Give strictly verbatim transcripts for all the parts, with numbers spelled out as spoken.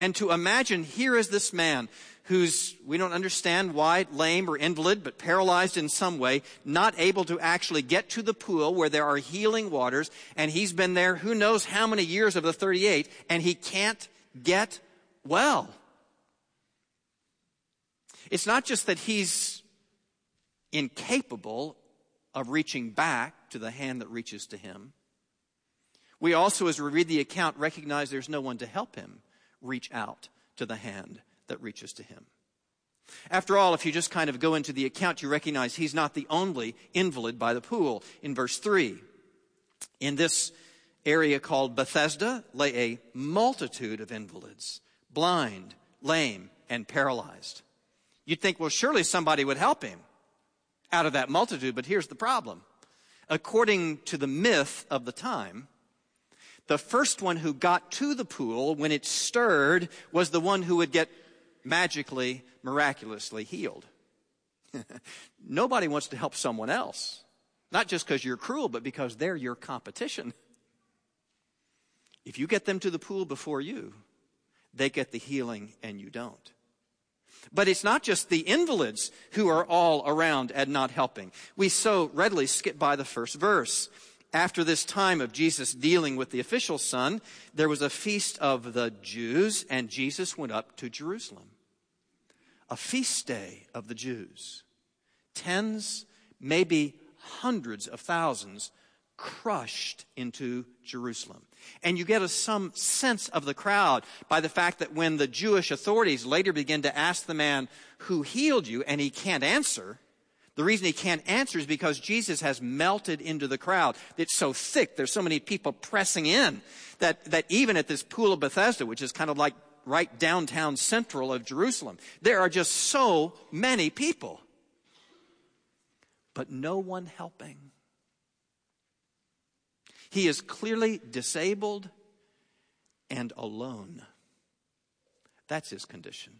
And to imagine here is this man who's, we don't understand why, lame or invalid, but paralyzed in some way, not able to actually get to the pool where there are healing waters, and he's been there who knows how many years of the thirty-eight, and he can't get well. It's not just that he's incapable of reaching back to the hand that reaches to him. We also, as we read the account, recognize there's no one to help him reach out to the hand that reaches to him. After all, if you just kind of go into the account, you recognize he's not the only invalid by the pool. In verse three, in this area called Bethesda lay a multitude of invalids, blind, lame, and paralyzed. You'd think, well, surely somebody would help him out of that multitude, but here's the problem. According to the myth of the time, the first one who got to the pool when it stirred was the one who would get magically, miraculously healed. Nobody wants to help someone else. Not just because you're cruel, but because they're your competition. If you get them to the pool before you, they get the healing and you don't. But it's not just the invalids who are all around and not helping. We so readily skip by the first verse. After this time of Jesus dealing with the official son, there was a feast of the Jews, and Jesus went up to Jerusalem. A feast day of the Jews. Tens, maybe hundreds of thousands crushed into Jerusalem. And you get a, some sense of the crowd by the fact that when the Jewish authorities later begin to ask the man who healed you, and he can't answer, the reason he can't answer is because Jesus has melted into the crowd. It's so thick, there's so many people pressing in, that, that even at this pool of Bethesda, which is kind of like right downtown central of Jerusalem, there are just so many people. But no one helping. He is clearly disabled and alone. That's his condition.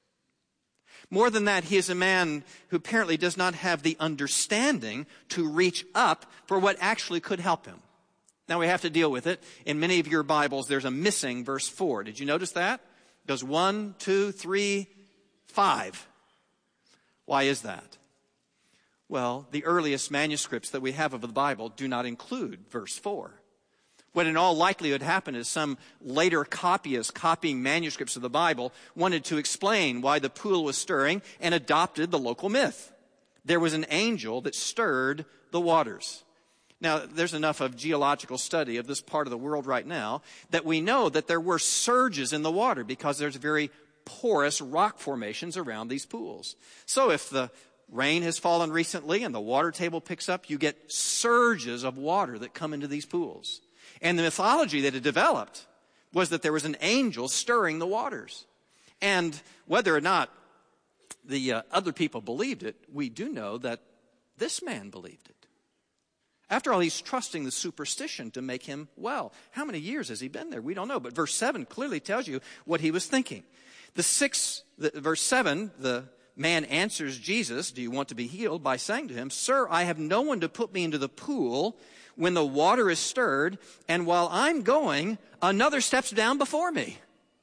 More than that, he is a man who apparently does not have the understanding to reach up for what actually could help him. Now we have to deal with it. In many of your Bibles, there's a missing verse four. Did you notice that? It goes one, two, three, five. Why is that? Well, the earliest manuscripts that we have of the Bible do not include verse four. What in all likelihood happened is some later copyists copying manuscripts of the Bible wanted to explain why the pool was stirring and adopted the local myth. There was an angel that stirred the waters. Now, there's enough of geological study of this part of the world right now that we know that there were surges in the water because there's very porous rock formations around these pools. So if the rain has fallen recently and the water table picks up, you get surges of water that come into these pools. And the mythology that had developed was that there was an angel stirring the waters. And whether or not the uh, other people believed it, we do know that this man believed it. After all, he's trusting the superstition to make him well. How many years has he been there? We don't know. But verse seven clearly tells you what he was thinking. The sixth, the, verse seven, the man answers Jesus, "Do you want to be healed?" by saying to him, "Sir, I have no one to put me into the pool when the water is stirred, and while I'm going, another steps down before me."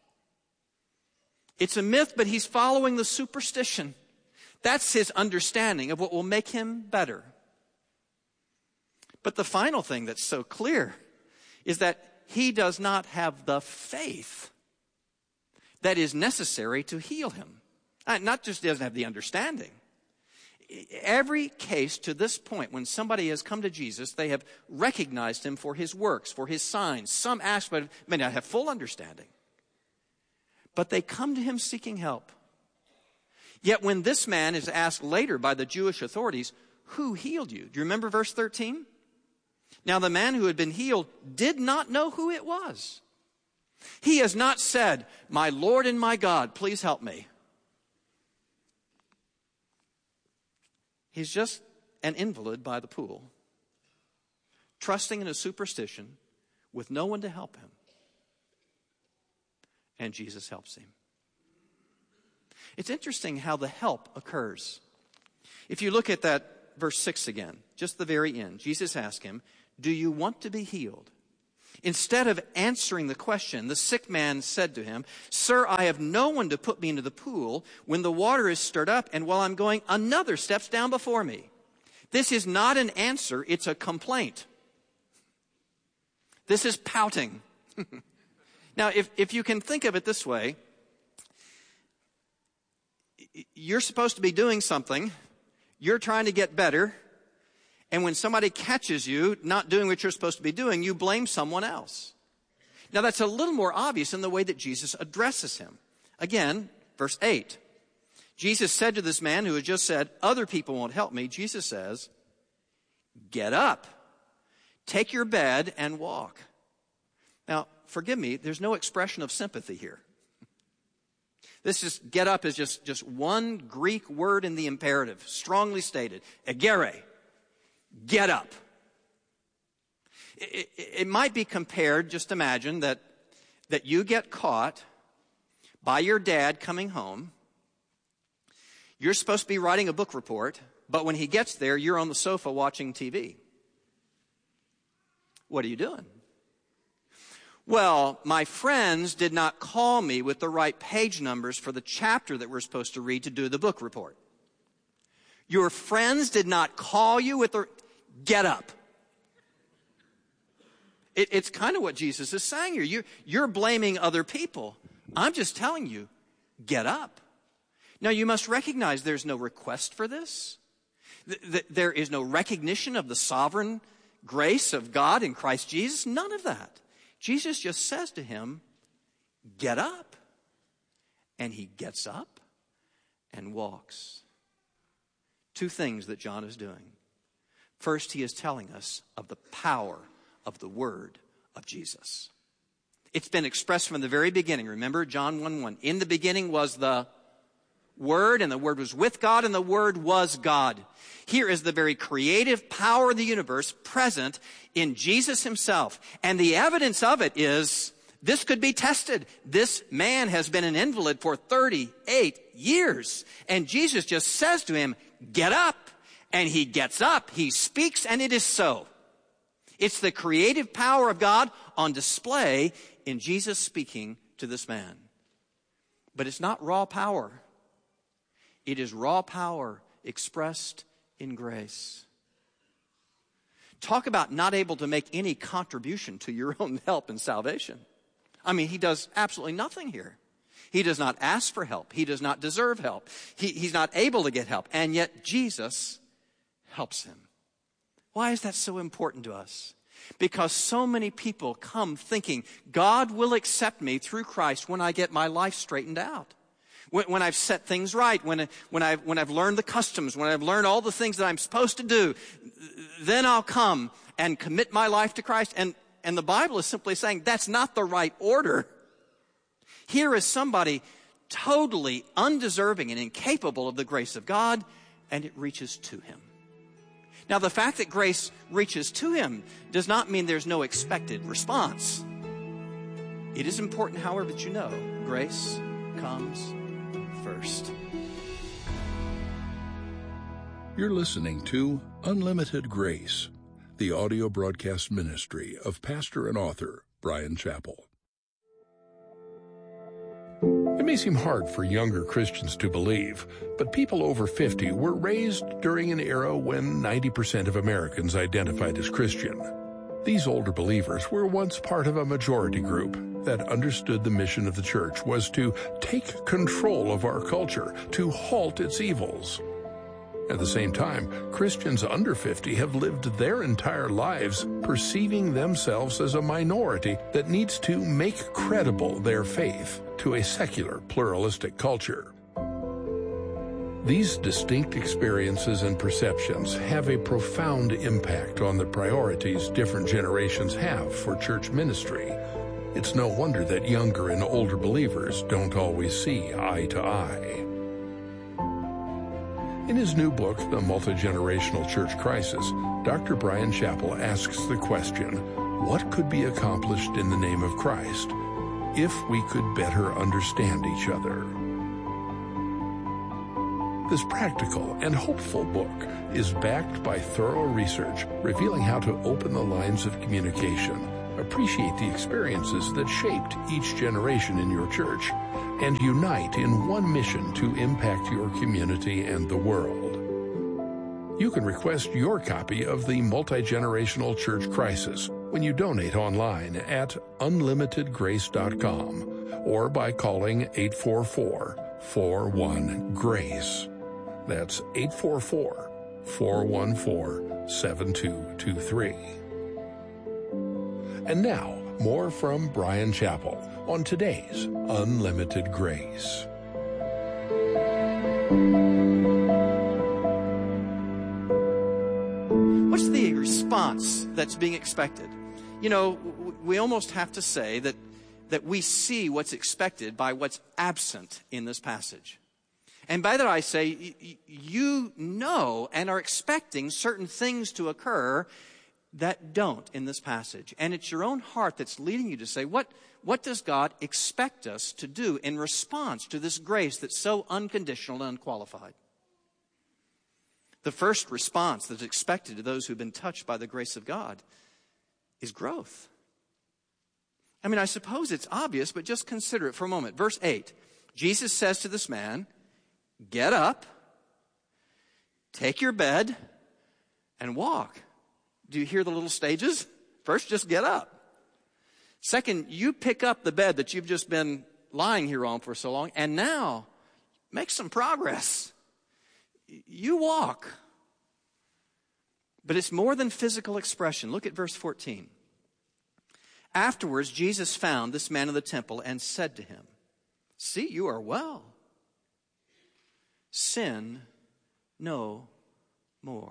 It's a myth, but he's following the superstition. That's his understanding of what will make him better. But the final thing that's so clear is that he does not have the faith that is necessary to heal him. Not just doesn't have the understanding. Every case to this point, when somebody has come to Jesus, they have recognized him for his works, for his signs. Some aspect may not have full understanding, but they come to him seeking help. Yet when this man is asked later by the Jewish authorities, "Who healed you?" Do you remember verse thirteen? Now the man who had been healed did not know who it was. He has not said, "My Lord and my God, please help me." He's just an invalid by the pool, trusting in a superstition with no one to help him. And Jesus helps him. It's interesting how the help occurs. If you look at that verse six again, just the very end, Jesus asked him, "Do you want to be healed?" Instead of answering the question, the sick man said to him, "Sir, I have no one to put me into the pool when the water is stirred up, and while I'm going, another steps down before me." This is not an answer, it's a complaint. This is pouting. Now, if, if you can think of it this way, you're supposed to be doing something, you're trying to get better, and when somebody catches you not doing what you're supposed to be doing, you blame someone else. Now, that's a little more obvious in the way that Jesus addresses him. Again, verse eight. Jesus said to this man who had just said, "Other people won't help me," Jesus says, "Get up, take your bed, and walk." Now, forgive me, there's no expression of sympathy here. This is, get up is just, just one Greek word in the imperative, strongly stated. Egere. Get up. It, it, it might be compared, just imagine that, that you get caught by your dad coming home. You're supposed to be writing a book report, but when he gets there, you're on the sofa watching T V. What are you doing? Well, my friends did not call me with the right page numbers for the chapter that we're supposed to read to do the book report. Your friends did not call you with the... Get up. It, it's kind of what Jesus is saying here. You, you're blaming other people. I'm just telling you, get up. Now, you must recognize there's no request for this. Th- th- there is no recognition of the sovereign grace of God in Christ Jesus. None of that. Jesus just says to him, get up. And he gets up and walks. Two things that John is doing. First, he is telling us of the power of the word of Jesus. It's been expressed from the very beginning. Remember John one one. In the beginning was the Word, and the Word was with God, and the Word was God. Here is the very creative power of the universe present in Jesus himself. And the evidence of it is, this could be tested. This man has been an invalid for thirty-eight years. And Jesus just says to him, get up. And he gets up, he speaks, and it is so. It's the creative power of God on display in Jesus speaking to this man. But it's not raw power. It is raw power expressed in grace. Talk about not able to make any contribution to your own help and salvation. I mean, he does absolutely nothing here. He does not ask for help. He does not deserve help. He, he's not able to get help. And yet Jesus helps him. Why is that so important to us? Because so many people come thinking, God will accept me through Christ when I get my life straightened out. When, when I've set things right, when, when, I've, when I've learned the customs, when I've learned all the things that I'm supposed to do, then I'll come and commit my life to Christ. And, and the Bible is simply saying that's not the right order. Here is somebody totally undeserving and incapable of the grace of God, and it reaches to him. Now, the fact that grace reaches to him does not mean there's no expected response. It is important, however, that you know grace comes first. You're listening to Unlimited Grace, the audio broadcast ministry of pastor and author Bryan Chapell. It may seem hard for younger Christians to believe, but people over fifty were raised during an era when ninety percent of Americans identified as Christian. These older believers were once part of a majority group that understood the mission of the church was to take control of our culture, to halt its evils. At the same time, Christians under fifty have lived their entire lives perceiving themselves as a minority that needs to make credible their faith to a secular, pluralistic culture. These distinct experiences and perceptions have a profound impact on the priorities different generations have for church ministry. It's no wonder that younger and older believers don't always see eye to eye. In his new book, The Multi-Generational Church Crisis, Doctor Bryan Chapell asks the question, what could be accomplished in the name of Christ if we could better understand each other? This practical and hopeful book is backed by thorough research revealing how to open the lines of communication, appreciate the experiences that shaped each generation in your church, and unite in one mission to impact your community and the world. You can request your copy of the Multi-Generational Church Crisis when you donate online at unlimited grace dot com or by calling eight four four, four one, GRACE. That's eight four four, four one four, seven two two three. And now, more from Bryan Chapell on today's Unlimited Grace. What's the response that's being expected? You know, we almost have to say that, that we see what's expected by what's absent in this passage. And by that I say, you know and are expecting certain things to occur that don't in this passage. And it's your own heart that's leading you to say, what, what does God expect us to do in response to this grace that's so unconditional and unqualified? The first response that's expected to those who've been touched by the grace of God is growth. I mean, I suppose it's obvious, but just consider it for a moment. Verse eight, Jesus says to this man, get up, take your bed, and walk. Do you hear the little stages? First, just get up. Second, you pick up the bed that you've just been lying here on for so long, and now make some progress. You walk. But it's more than physical expression. Look at verse fourteen. Afterwards, Jesus found this man of the temple and said to him, see, you are well. Sin no more.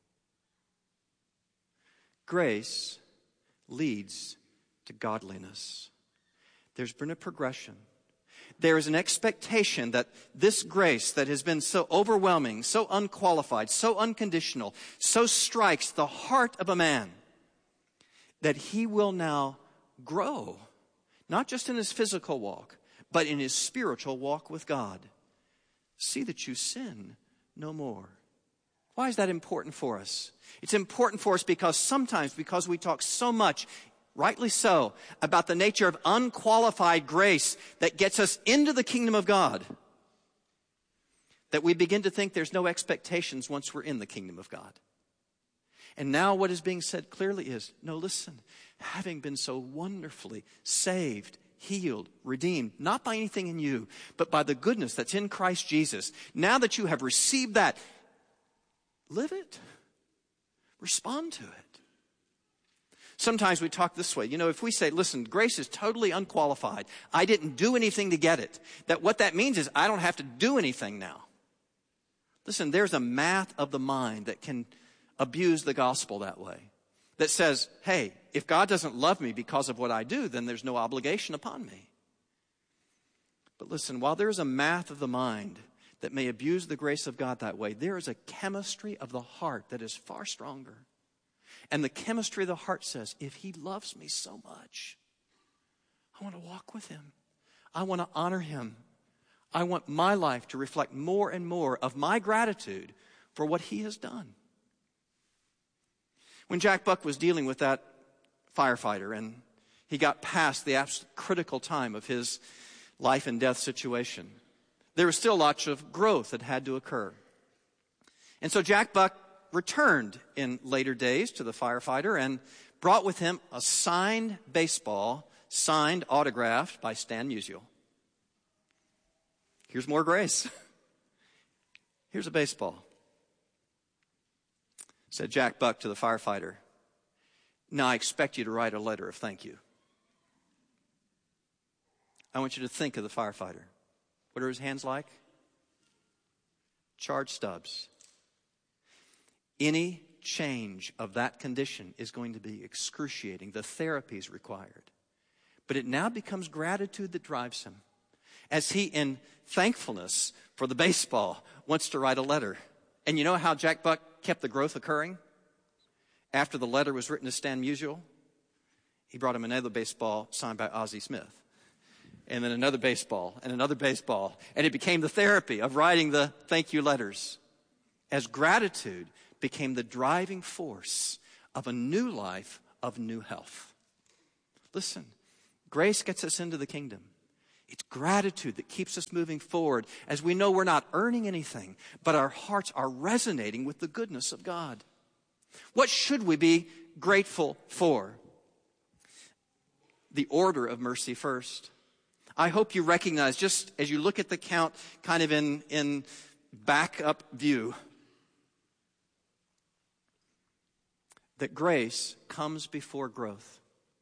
Grace leads to godliness. There's been a progression. There is an expectation that this grace that has been so overwhelming, so unqualified, so unconditional, so strikes the heart of a man that he will now grow, not just in his physical walk, but in his spiritual walk with God. See that you sin no more. Why is that important for us? It's important for us because sometimes, because we talk so much, rightly so, about the nature of unqualified grace that gets us into the kingdom of God, that we begin to think there's no expectations once we're in the kingdom of God. And now what is being said clearly is, no, listen, having been so wonderfully saved, healed, redeemed, not by anything in you, but by the goodness that's in Christ Jesus, now that you have received that, live it. Respond to it. Sometimes we talk this way. You know, if we say, listen, grace is totally unqualified. I didn't do anything to get it. That what that means is I don't have to do anything now. Listen, there's a math of the mind that can abuse the gospel that way. That says, hey, if God doesn't love me because of what I do, then there's no obligation upon me. But listen, while there's a math of the mind that may abuse the grace of God that way, there is a chemistry of the heart that is far stronger. And the chemistry of the heart says, if he loves me so much, I want to walk with him. I want to honor him. I want my life to reflect more and more of my gratitude for what he has done. When Jack Buck was dealing with that firefighter and he got past the absolute critical time of his life and death situation, there was still lots of growth that had to occur. And so Jack Buck returned in later days to the firefighter and brought with him a signed baseball, signed, autographed by Stan Musial. Here's more grace. Here's a baseball. Said Jack Buck to the firefighter, now I expect you to write a letter of thank you. I want you to think of the firefighter. What are his hands like? Charred stubs. Any change of that condition is going to be excruciating. The therapy is required. But it now becomes gratitude that drives him. As he, in thankfulness for the baseball, wants to write a letter. And you know how Jack Buck kept the growth occurring? After the letter was written to Stan Musial, he brought him another baseball signed by Ozzie Smith. And then another baseball, and another baseball. And it became the therapy of writing the thank you letters. As gratitude became the driving force of a new life of new health. Listen, grace gets us into the kingdom. It's gratitude that keeps us moving forward as we know we're not earning anything, but our hearts are resonating with the goodness of God. What should we be grateful for? The order of mercy first. I hope you recognize, just as you look at the count kind of in, in back-up view, that grace comes before growth.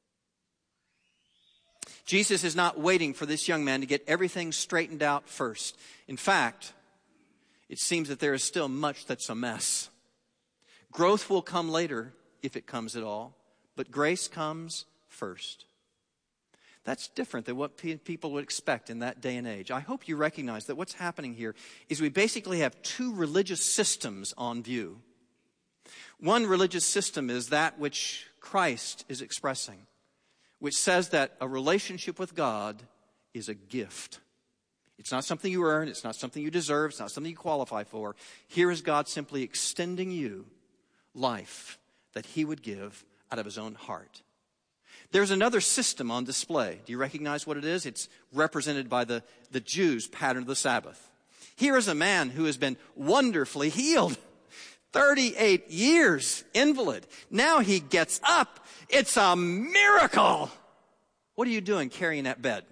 Jesus is not waiting for this young man to get everything straightened out first. In fact, it seems that there is still much that's a mess. Growth will come later, if it comes at all, but grace comes first. That's different than what pe- people would expect in that day and age. I hope you recognize that what's happening here is we basically have two religious systems on view. One religious system is that which Christ is expressing, which says that a relationship with God is a gift. It's not something you earn. It's not something you deserve. It's not something you qualify for. Here is God simply extending you life that he would give out of his own heart. There's another system on display. Do you recognize what it is? It's represented by the, the Jews' pattern of the Sabbath. Here is a man who has been wonderfully healed. thirty-eight years, invalid. Now he gets up. It's a miracle. What are you doing carrying that bed?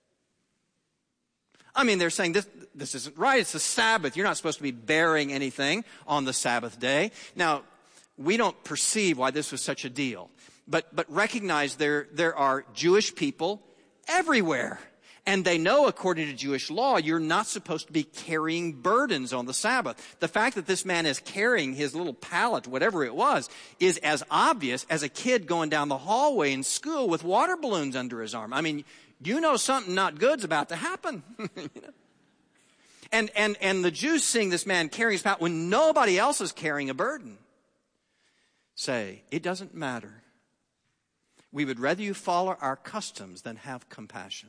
I mean, they're saying this, this isn't right. It's the Sabbath. You're not supposed to be bearing anything on the Sabbath day. Now, we don't perceive why this was such a deal. But, but recognize there, there are Jewish people everywhere. And they know, according to Jewish law, you're not supposed to be carrying burdens on the Sabbath. The fact that this man is carrying his little pallet, whatever it was, is as obvious as a kid going down the hallway in school with water balloons under his arm. I mean, you know something not good's about to happen. you know? And, and, and the Jews seeing this man carrying his pallet when nobody else is carrying a burden say, it doesn't matter. We would rather you follow our customs than have compassion.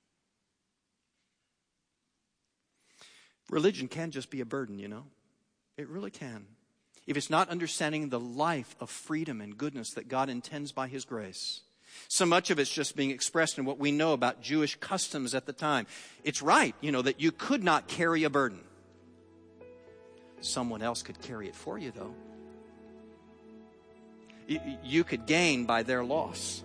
Religion can just be a burden, you know. It really can. If it's not understanding the life of freedom and goodness that God intends by his grace. So much of it's just being expressed in what we know about Jewish customs at the time. It's right, you know, that you could not carry a burden. Someone else could carry it for you, though. You could gain by their loss.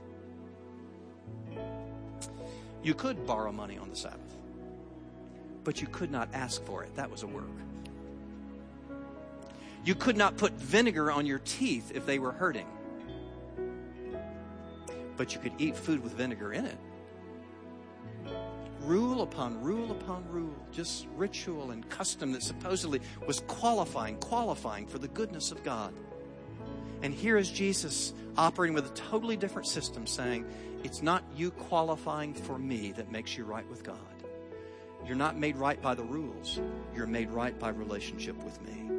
You could borrow money on the Sabbath, but you could not ask for it. That was a work. You could not put vinegar on your teeth if they were hurting, but you could eat food with vinegar in it. Rule upon rule upon rule, just ritual and custom that supposedly was qualifying, qualifying for the goodness of God. And here is Jesus operating with a totally different system, saying, it's not you qualifying for me that makes you right with God. You're not made right by the rules. You're made right by relationship with me.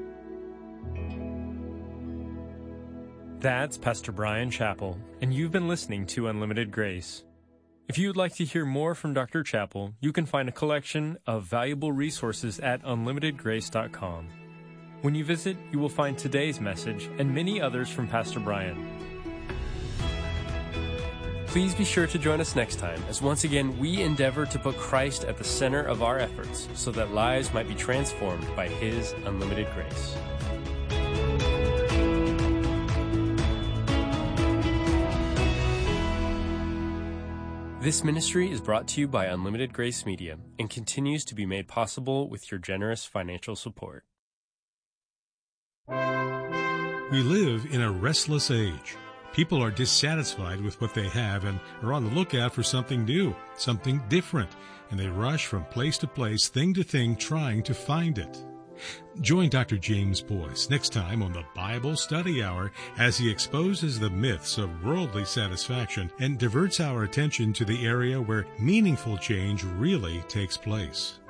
That's Pastor Bryan Chapell, and you've been listening to Unlimited Grace. If you'd like to hear more from Doctor Chapell, you can find a collection of valuable resources at unlimited grace dot com. When you visit, you will find today's message and many others from Pastor Bryan. Please be sure to join us next time as once again we endeavor to put Christ at the center of our efforts so that lives might be transformed by his unlimited grace. This ministry is brought to you by Unlimited Grace Media and continues to be made possible with your generous financial support. We live in a restless age. People are dissatisfied with what they have and are on the lookout for something new, something different, and they rush from place to place, thing to thing, trying to find it. Join Doctor James Boyce next time on the Bible Study Hour as he exposes the myths of worldly satisfaction and diverts our attention to the area where meaningful change really takes place.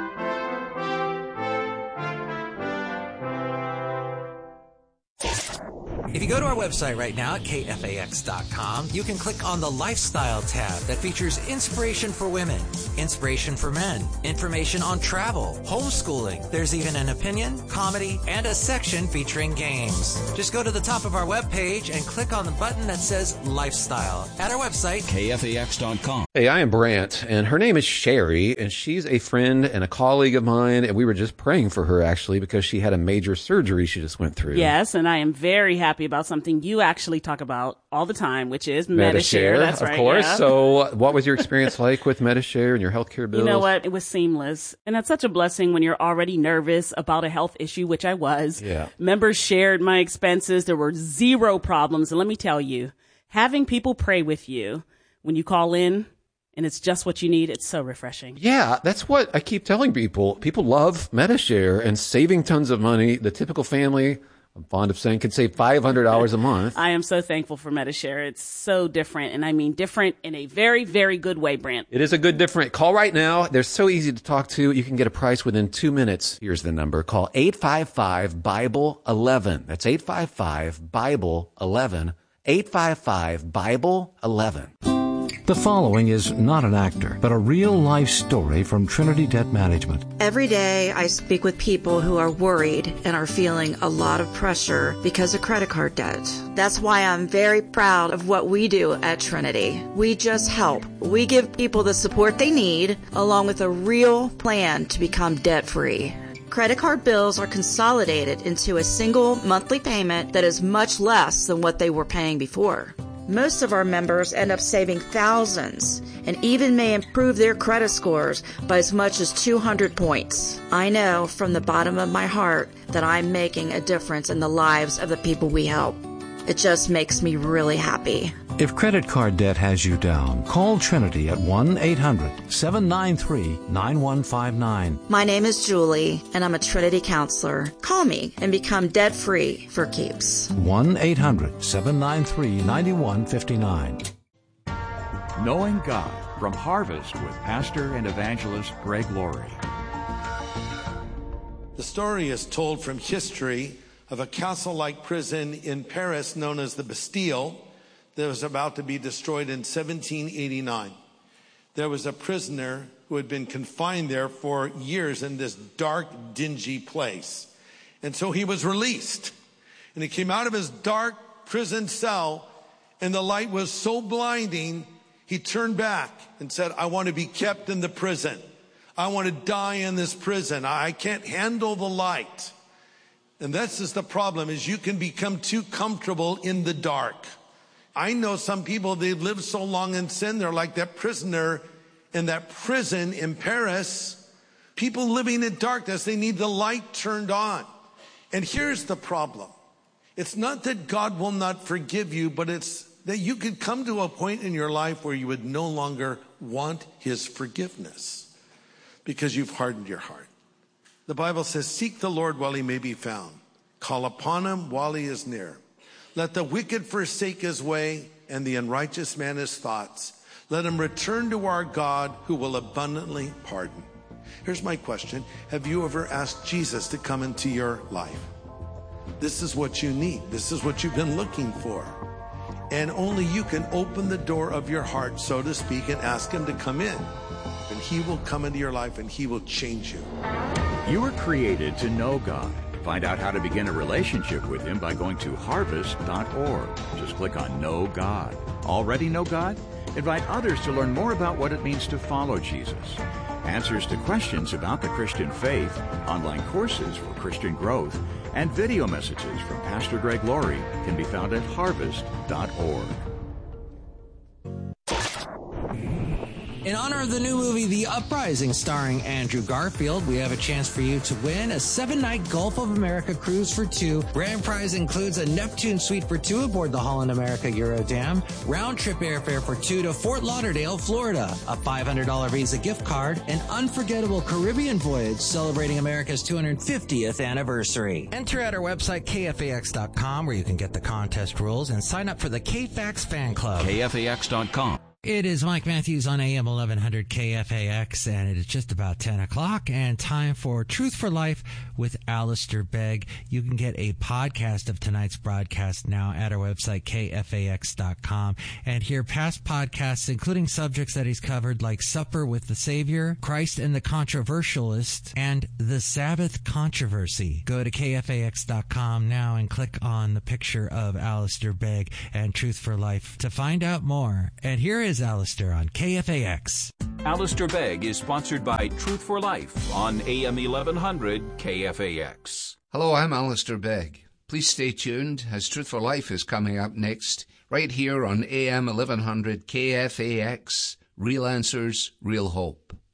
If you go to our website right now at K F A X dot com, you can click on the Lifestyle tab that features inspiration for women, inspiration for men, information on travel, homeschooling. There's even an opinion, comedy, and a section featuring games. Just go to the top of our webpage and click on the button that says Lifestyle at our website, K F A X dot com. Hey, I am Brant, and her name is Sherry, and she's a friend and a colleague of mine, and we were just praying for her, actually, because she had a major surgery she just went through. Yes, and I am very happy about something you actually talk about all the time, which is Metashare. Metashare. That's of right. Of course. Yeah. So what was your experience like with Metashare and your healthcare bills? You know what? It was seamless. And that's such a blessing when you're already nervous about a health issue, which I was. Yeah. Members shared my expenses. There were zero problems. And let me tell you, having people pray with you when you call in, and it's just what you need, it's so refreshing. Yeah, that's what I keep telling people. People love Metashare and saving tons of money. The typical family, I'm fond of saying, can save five hundred dollars a month. I am so thankful for Metashare. It's so different, and I mean different in a very, very good way, Brent. It is a good different. Call right now. They're so easy to talk to. You can get a price within two minutes. Here's the number. Call eight five five, Bible eleven. That's eight five five, Bible eleven. eight five five, Bible eleven. The following is not an actor, but a real-life story from Trinity Debt Management. Every day I speak with people who are worried and are feeling a lot of pressure because of credit card debt. That's why I'm very proud of what we do at Trinity. We just help. We give people the support they need, along with a real plan to become debt-free. Credit card bills are consolidated into a single monthly payment that is much less than what they were paying before. Most of our members end up saving thousands and even may improve their credit scores by as much as two hundred points. I know from the bottom of my heart that I'm making a difference in the lives of the people we help. It just makes me really happy. If credit card debt has you down, call Trinity at one eight hundred, seven nine three, nine one five nine. My name is Julie, and I'm a Trinity counselor. Call me and become debt-free for keeps. one eight hundred, seven nine three, nine one five nine. Knowing God from Harvest with Pastor and Evangelist Greg Laurie. The story is told from history of a castle-like prison in Paris known as the Bastille that was about to be destroyed in seventeen eighty-nine. There was a prisoner who had been confined there for years in this dark, dingy place. And so he was released. And he came out of his dark prison cell, and the light was so blinding, he turned back and said, I want to be kept in the prison. I want to die in this prison. I can't handle the light. And this is the problem, is you can become too comfortable in the dark. I know some people, they've lived so long in sin, they're like that prisoner in that prison in Paris. People living in darkness, they need the light turned on. And here's the problem. It's not that God will not forgive you, but it's that you could come to a point in your life where you would no longer want his forgiveness because you've hardened your heart. The Bible says, seek the Lord while he may be found. Call upon him while he is near. Let the wicked forsake his way and the unrighteous man his thoughts. Let him return to our God who will abundantly pardon. Here's my question. Have you ever asked Jesus to come into your life? This is what you need. This is what you've been looking for. And only you can open the door of your heart, so to speak, and ask him to come in. And he will come into your life and he will change you. You were created to know God. Find out how to begin a relationship with him by going to harvest dot org. Just click on Know God. Already know God? Invite others to learn more about what it means to follow Jesus. Answers to questions about the Christian faith, online courses for Christian growth, and video messages from Pastor Greg Laurie can be found at harvest dot org. In honor of the new movie, The Uprising, starring Andrew Garfield, we have a chance for you to win a seven-night Gulf of America cruise for two. Grand prize includes a Neptune suite for two aboard the Holland America Eurodam, round-trip airfare for two to Fort Lauderdale, Florida, a five hundred dollars Visa gift card, an unforgettable Caribbean voyage celebrating America's two hundred fiftieth anniversary. Enter at our website, K F A X dot com, where you can get the contest rules and sign up for the K F A X fan club. K F A X dot com. It is Mike Matthews on A M eleven hundred K F A X, and it is just about ten o'clock, and time for Truth for Life with Alistair Begg. You can get a podcast of tonight's broadcast now at our website, K F A X dot com, and hear past podcasts, including subjects that he's covered, like Supper with the Savior, Christ and the Controversialist, and the Sabbath Controversy. Go to K F A X dot com now and click on the picture of Alistair Begg and Truth for Life to find out more. And here is Alistair on K F A X. Alistair Begg is sponsored by Truth for Life on A M eleven hundred K F A X. Hello, I'm Alistair Begg. Please stay tuned as Truth for Life is coming up next, right here on A M eleven hundred K F A X. Real answers, real hope.